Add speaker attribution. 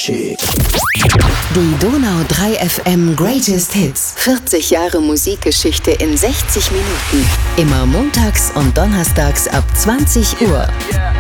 Speaker 1: Chic.
Speaker 2: Die Donau 3 FM Greatest Hits. 40 Jahre Musikgeschichte in 60 Minuten. Immer montags und donnerstags ab 20 Uhr.